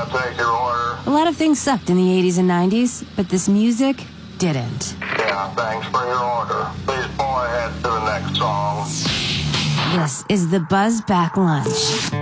I'll take your order. A lot of things sucked in the 80s and 90s, but this music didn't. Yeah, thanks for your order. Please pull ahead to the next song. This is the Buzz Back Lunch.